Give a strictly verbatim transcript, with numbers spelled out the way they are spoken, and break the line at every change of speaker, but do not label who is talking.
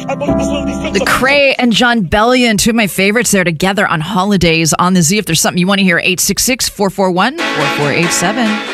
The Cray and John Bellion, two of my favorites, there together on Holidays on the Z. If there's something you want to hear, eight six six, four four one, four four eight seven.